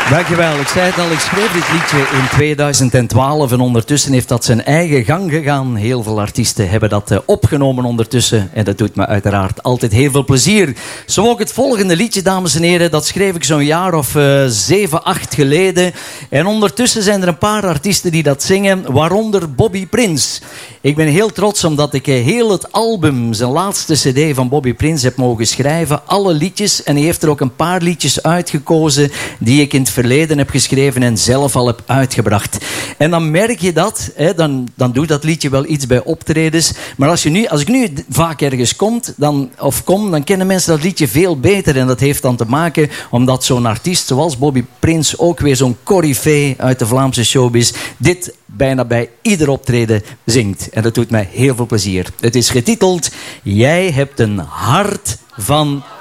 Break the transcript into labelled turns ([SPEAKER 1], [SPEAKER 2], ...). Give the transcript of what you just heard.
[SPEAKER 1] Dankjewel. Ik zei het al, ik schreef dit liedje in 2012 en ondertussen heeft dat zijn eigen gang gegaan. Heel veel artiesten hebben dat opgenomen ondertussen en dat doet me uiteraard altijd heel veel plezier. Zo ook het volgende liedje, dames en heren, dat schreef ik zo'n jaar of 7, 8 geleden. En ondertussen zijn er een paar artiesten die dat zingen, waaronder Bobby Prince. Ik ben heel trots omdat ik heel het album, zijn laatste cd van Bobby Prince, heb mogen schrijven. Alle liedjes, en hij heeft er ook een paar liedjes uitgekozen die ik in het verleden heb geschreven en zelf al heb uitgebracht. En dan merk je dat, hè, dan doet dat liedje wel iets bij optredens. Maar als ik nu vaak ergens kom, dan kennen mensen dat liedje veel beter. En dat heeft dan te maken omdat zo'n artiest zoals Bobby Prince, ook weer zo'n coryfee uit de Vlaamse showbiz, dit bijna bij ieder optreden zingt. En dat doet mij heel veel plezier. Het is getiteld Jij hebt een hart van